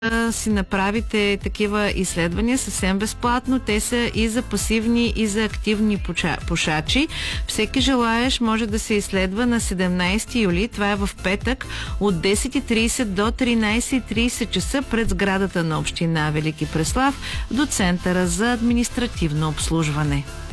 да си направите такива изследвания съвсем безплатно. Те са и за пасивни, и за активни пушачи. Всеки желаещ може да се изследва на 17 юли, това е в петък, от 10:30 до 13:30 часа пред сградата на община Велики Преслав до Центъра за административно обслужване.